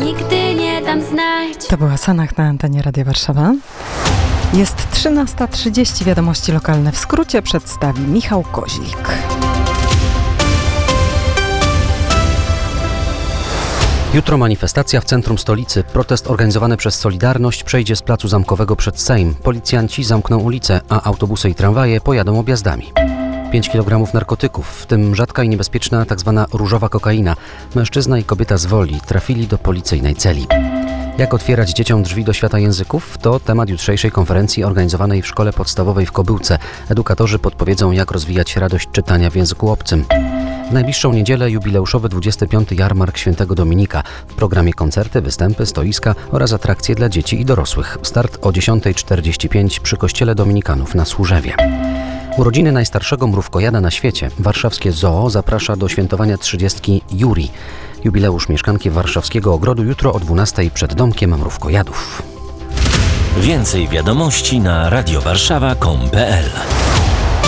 nigdy nie dam znać. To była Sanach na antenie Radia Warszawa. Jest 13:30, wiadomości lokalne w skrócie przedstawi Michał Kozik. Jutro manifestacja w centrum stolicy. Protest organizowany przez Solidarność przejdzie z Placu Zamkowego przed Sejm. Policjanci zamkną ulicę, a autobusy i tramwaje pojadą objazdami. 5 kg narkotyków, w tym rzadka i niebezpieczna tzw. różowa kokaina. Mężczyzna i kobieta z Woli trafili do policyjnej celi. Jak otwierać dzieciom drzwi do świata języków? To temat jutrzejszej konferencji organizowanej w szkole podstawowej w Kobyłce. Edukatorzy podpowiedzą, jak rozwijać radość czytania w języku obcym. W najbliższą niedzielę jubileuszowy 25. Jarmark Świętego Dominika. W programie koncerty, występy, stoiska oraz atrakcje dla dzieci i dorosłych. Start o 10:45 przy kościele Dominikanów na Służewie. Urodziny najstarszego mrówkojada na świecie. Warszawskie Zoo zaprasza do świętowania 30. Juri. Jubileusz mieszkanki warszawskiego ogrodu jutro o 12:00 przed domkiem mrówkojadów. Więcej wiadomości na radiowarszawa.com.pl